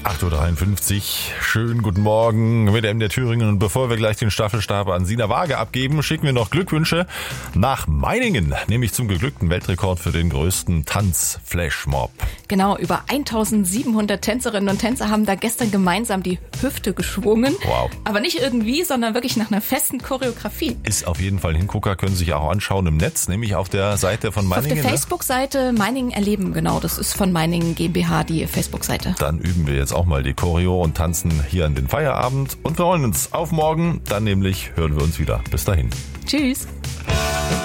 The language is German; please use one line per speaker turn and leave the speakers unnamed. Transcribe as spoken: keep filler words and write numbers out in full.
acht Uhr dreiundfünfzig, schönen guten Morgen, W D M der Thüringen. Und bevor wir gleich den Staffelstab an Sina Waage abgeben, schicken wir noch Glückwünsche nach Meiningen, nämlich zum geglückten Weltrekord für den größten Tanz-Flashmob.
Genau, über eintausendsiebenhundert Tänzerinnen und Tänzer haben da gestern gemeinsam die Hüfte geschwungen.
Wow.
Aber nicht irgendwie, sondern wirklich nach einer festen Choreografie.
Ist auf jeden Fall ein Hingucker, können Sie sich auch anschauen im Netz, nämlich auf der Seite von Meiningen.
Auf der Facebook-Seite Meiningen erleben, genau, das ist von Meiningen GmbH die Facebook-Seite.
Dann üben wir jetzt auch mal die Choreo und tanzen hier an den Feierabend und freuen uns auf morgen. Dann nämlich hören wir uns wieder. Bis dahin.
Tschüss.